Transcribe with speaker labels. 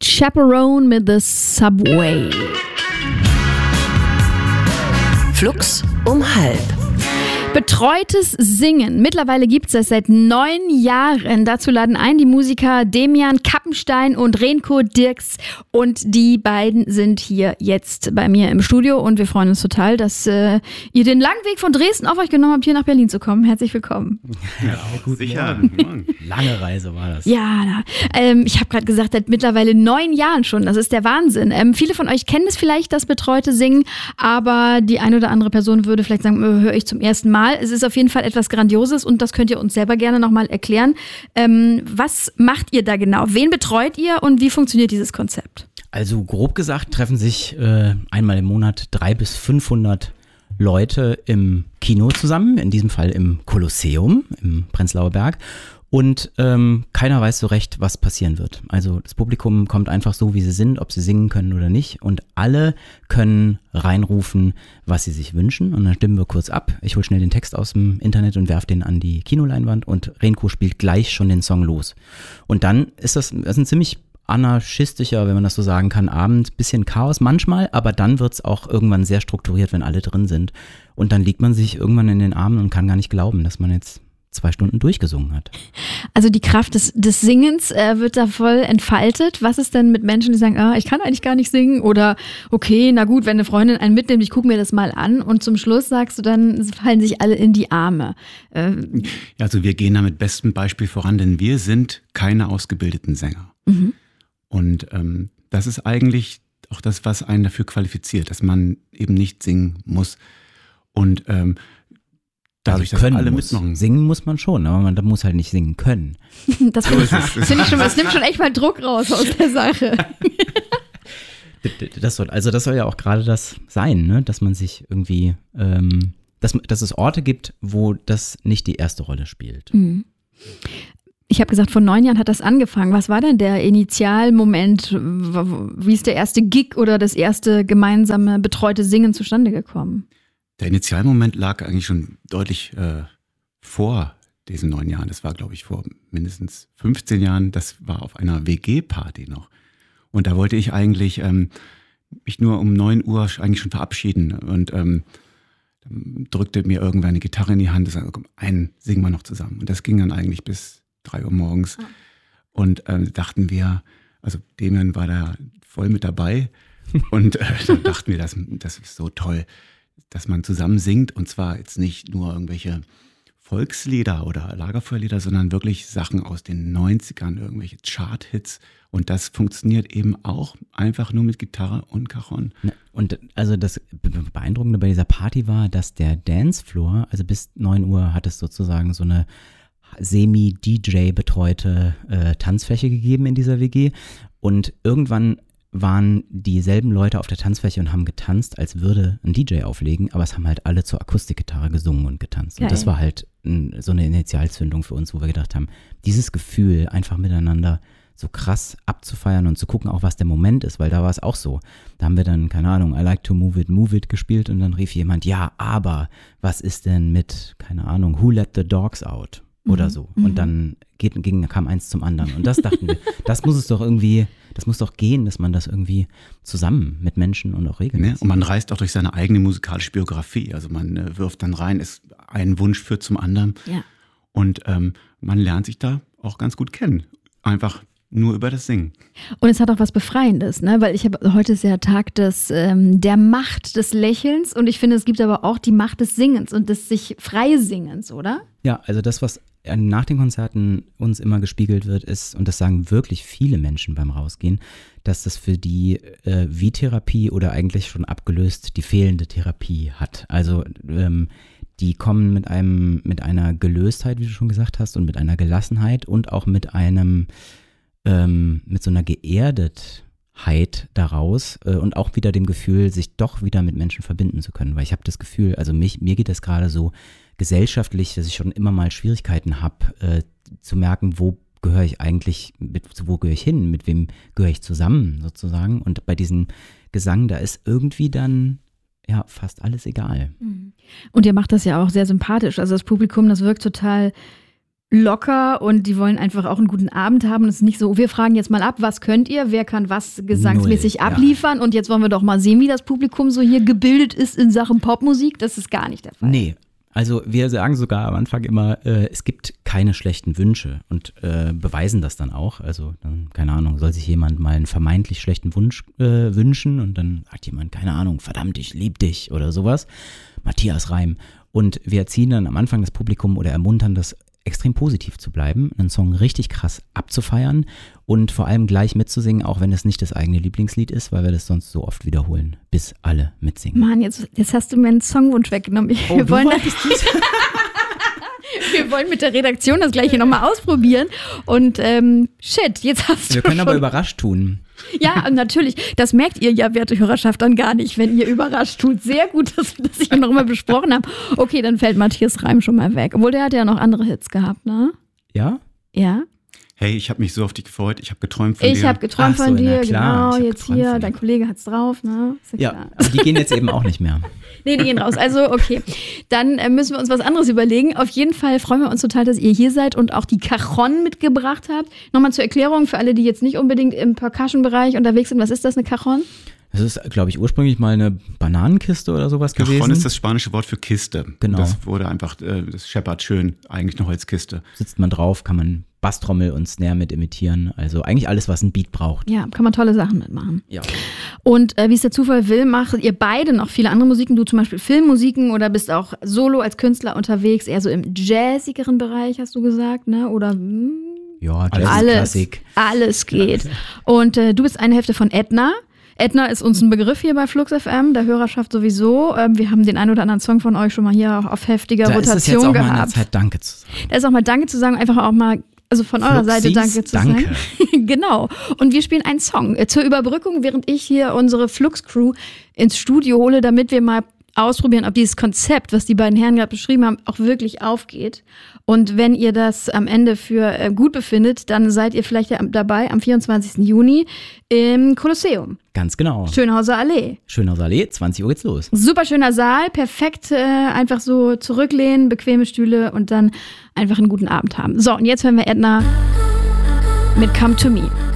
Speaker 1: Chaperone mit The Subway.
Speaker 2: Flux um halb.
Speaker 1: Betreutes Singen. Mittlerweile gibt es das seit 9 Jahren. Dazu laden ein die Musiker Demian Kappenstein und Renko Dirks. Und die beiden sind hier jetzt bei mir im Studio. Und wir freuen uns total, dass ihr den langen Weg von Dresden auf euch genommen habt, hier nach Berlin zu kommen. Herzlich willkommen.
Speaker 3: Ja, gut, sicher.
Speaker 4: Lange Reise war das.
Speaker 1: Ja, ich habe gerade gesagt, seit mittlerweile 9 Jahren schon. Das ist der Wahnsinn. Viele von euch kennen es vielleicht, das betreute Singen. Aber die eine oder andere Person würde vielleicht sagen, höre ich zum ersten Mal. Es ist auf jeden Fall etwas Grandioses und das könnt ihr uns selber gerne nochmal erklären. Was macht ihr da genau? Wen betreut ihr und wie funktioniert dieses Konzept?
Speaker 4: Also grob gesagt treffen sich einmal im Monat 300 bis 500 Leute im Kino zusammen, in diesem Fall im Kolosseum im Prenzlauer Berg. Und keiner weiß so recht, was passieren wird. Also das Publikum kommt einfach so, wie sie sind, ob sie singen können oder nicht. Und alle können reinrufen, was sie sich wünschen. Und dann stimmen wir kurz ab. Ich hole schnell den Text aus dem Internet und werfe den an die Kinoleinwand. Und Renko spielt gleich schon den Song los. Und dann ist das ein ziemlich anarchistischer, wenn man das so sagen kann, Abend. Bisschen Chaos manchmal, aber dann wird es auch irgendwann sehr strukturiert, wenn alle drin sind. Und dann liegt man sich irgendwann in den Armen und kann gar nicht glauben, dass man jetzt 2 Stunden durchgesungen hat.
Speaker 1: Also die Kraft des Singens wird da voll entfaltet. Was ist denn mit Menschen, die sagen, ich kann eigentlich gar nicht singen oder okay, na gut, wenn eine Freundin einen mitnimmt, ich gucke mir das mal an und zum Schluss sagst du dann, fallen sich alle in die Arme.
Speaker 3: Also wir gehen da mit bestem Beispiel voran, denn wir sind keine ausgebildeten Sänger. Mhm. Und das ist eigentlich auch das, was einen dafür qualifiziert, dass man eben nicht singen muss. Und dadurch, dass alle mitmachen.
Speaker 4: Singen muss man schon, aber man muss halt nicht singen können.
Speaker 1: Das finde ich schon, das nimmt schon echt mal Druck raus aus der Sache.
Speaker 4: Das soll ja auch gerade das sein, ne? Dass man sich irgendwie, dass es Orte gibt, wo das nicht die erste Rolle spielt.
Speaker 1: Mhm. Ich habe gesagt, vor 9 Jahren hat das angefangen. Was war denn der Initialmoment? Wie ist der erste Gig oder das erste gemeinsame betreute Singen zustande gekommen?
Speaker 3: Der Initialmoment lag eigentlich schon deutlich vor diesen 9 Jahren. Das war, glaube ich, vor mindestens 15 Jahren. Das war auf einer WG-Party noch. Und da wollte ich eigentlich mich nur um 9 Uhr eigentlich schon verabschieden. Und dann drückte mir irgendwer eine Gitarre in die Hand und sagte, komm, einen singen wir noch zusammen. Und das ging dann eigentlich bis 3 Uhr morgens. Ah. Und dachten wir, also Demian war da voll mit dabei. Und dann dachten wir, das ist so toll, dass man zusammen singt und zwar jetzt nicht nur irgendwelche Volkslieder oder Lagerfeuerlieder, sondern wirklich Sachen aus den 90ern, irgendwelche Chart-Hits und das funktioniert eben auch einfach nur mit Gitarre und Cajon.
Speaker 4: Und also das Beeindruckende bei dieser Party war, dass der Dancefloor, also bis 9 Uhr hat es sozusagen so eine semi-DJ-betreute Tanzfläche gegeben in dieser WG und irgendwann waren dieselben Leute auf der Tanzfläche und haben getanzt, als würde ein DJ auflegen, aber es haben halt alle zur Akustikgitarre gesungen und getanzt. Und das war halt so eine Initialzündung für uns, wo wir gedacht haben, dieses Gefühl, einfach miteinander so krass abzufeiern und zu gucken, auch was der Moment ist, weil da war es auch so. Da haben wir dann, keine Ahnung, I like to move it gespielt und dann rief jemand, ja, aber was ist denn mit, keine Ahnung, Who let the dogs out? Oder so. Und dann kam eins zum anderen. Und das dachten wir, das muss doch gehen, dass man das irgendwie zusammen mit Menschen und auch regeln.
Speaker 3: Ne? Und man reist auch durch seine eigene musikalische Biografie. Also man wirft dann rein, ein Wunsch führt zum anderen. Ja. Und man lernt sich da auch ganz gut kennen. Einfach nur über das Singen.
Speaker 1: Und es hat auch was Befreiendes, ne? Weil heute ist ja Tag der Macht des Lächelns und ich finde, es gibt aber auch die Macht des Singens und des sich Freisingens, oder?
Speaker 4: Ja, also das, was nach den Konzerten uns immer gespiegelt wird, ist, und das sagen wirklich viele Menschen beim Rausgehen, dass das für die wie Therapie oder eigentlich schon abgelöst die fehlende Therapie hat. Also die kommen mit einer Gelöstheit, wie du schon gesagt hast, und mit einer Gelassenheit und auch mit so einer Geerdetheit daraus und auch wieder dem Gefühl, sich doch wieder mit Menschen verbinden zu können. Weil ich habe das Gefühl, also mir geht das gerade so gesellschaftlich, dass ich schon immer mal Schwierigkeiten habe, zu merken, wo gehöre ich eigentlich, wo gehöre ich hin, mit wem gehöre ich zusammen sozusagen. Und bei diesem Gesang, da ist irgendwie dann ja fast alles egal.
Speaker 1: Und ihr macht das ja auch sehr sympathisch. Also das Publikum, das wirkt total locker und die wollen einfach auch einen guten Abend haben. Und es ist nicht so, wir fragen jetzt mal ab, was könnt ihr, wer kann was gesangsmäßig abliefern und jetzt wollen wir doch mal sehen, wie das Publikum so hier gebildet ist in Sachen Popmusik. Das ist gar nicht der Fall.
Speaker 4: Nee, also wir sagen sogar am Anfang immer, es gibt keine schlechten Wünsche und beweisen das dann auch. Also dann, keine Ahnung, soll sich jemand mal einen vermeintlich schlechten Wunsch wünschen und dann sagt jemand, keine Ahnung, verdammt, ich lieb dich oder sowas. Matthias Reim. Und wir erziehen dann am Anfang das Publikum oder ermuntern das extrem positiv zu bleiben, einen Song richtig krass abzufeiern und vor allem gleich mitzusingen, auch wenn es nicht das eigene Lieblingslied ist, weil wir das sonst so oft wiederholen, bis alle mitsingen.
Speaker 1: Mann, jetzt hast du mir einen Songwunsch weggenommen. Wir wollen mit der Redaktion das gleiche nochmal ausprobieren und shit, jetzt hast du
Speaker 4: Wir können aber überrascht tun.
Speaker 1: Ja, natürlich. Das merkt ihr ja, werte Hörerschaft, dann gar nicht, wenn ihr überrascht tut. Sehr gut, dass wir das hier noch mal besprochen haben. Okay, dann fällt Matthias Reim schon mal weg. Obwohl, der hat ja noch andere Hits gehabt, ne?
Speaker 4: Ja?
Speaker 1: Ja.
Speaker 3: Hey, ich habe mich so auf dich gefreut. Ich habe geträumt von dir.
Speaker 1: Ich habe geträumt
Speaker 4: Ach so,
Speaker 1: von dir,
Speaker 4: na klar.
Speaker 1: genau.
Speaker 4: Ich hab
Speaker 1: Jetzt
Speaker 4: geträumt
Speaker 1: hier,
Speaker 4: von
Speaker 1: dein
Speaker 4: dir.
Speaker 1: Kollege hat's drauf, ne? Ist
Speaker 4: Ja,
Speaker 1: klar.
Speaker 4: aber die gehen jetzt eben auch nicht mehr.
Speaker 1: Nee, die gehen raus. Also, okay. Dann müssen wir uns was anderes überlegen. Auf jeden Fall freuen wir uns total, dass ihr hier seid und auch die Cajon mitgebracht habt. Nochmal zur Erklärung für alle, die jetzt nicht unbedingt im Percussion-Bereich unterwegs sind. Was ist das, eine Cajon?
Speaker 4: Das ist, glaube ich, ursprünglich mal eine Bananenkiste oder sowas gewesen.
Speaker 3: Cajon ist das spanische Wort für Kiste.
Speaker 4: Genau.
Speaker 3: Das wurde einfach, das scheppert schön, eigentlich eine Holzkiste.
Speaker 4: Sitzt man drauf, kann man Basstrommel und Snare mit imitieren. Also eigentlich alles, was ein Beat braucht.
Speaker 1: Ja, kann man tolle Sachen mitmachen.
Speaker 4: Ja.
Speaker 1: Und wie es der Zufall will, macht ihr beide noch viele andere Musiken. Du zum Beispiel Filmmusiken oder bist auch solo als Künstler unterwegs, eher so im jazzigeren Bereich, hast du gesagt, ne? Oder
Speaker 4: Ja, Jazz,
Speaker 1: alles geht. Und du bist eine Hälfte von Edna. Edna ist uns ein Begriff hier bei Flux FM, der Hörerschaft sowieso. Wir haben den einen oder anderen Song von euch schon mal hier auch auf heftiger
Speaker 4: da
Speaker 1: Rotation
Speaker 4: ist es jetzt auch
Speaker 1: gehabt.
Speaker 4: mal an der Zeit, Danke zu sagen.
Speaker 1: Da ist auch mal Danke zu sagen, einfach auch mal, also von eurer Seite Danke zu sagen. Genau. Und wir spielen einen Song zur Überbrückung, während ich hier unsere Flux-Crew ins Studio hole, damit wir mal ausprobieren, ob dieses Konzept, was die beiden Herren gerade beschrieben haben, auch wirklich aufgeht. Und wenn ihr das am Ende für gut befindet, dann seid ihr vielleicht dabei am 24. Juni im Kolosseum.
Speaker 4: Ganz genau.
Speaker 1: Schönhauser Allee.
Speaker 4: Schönhauser Allee, 20 Uhr geht's los.
Speaker 1: Super schöner Saal, perfekt, einfach so zurücklehnen, bequeme Stühle und dann einfach einen guten Abend haben. So, und jetzt hören wir Edna mit Come to Me.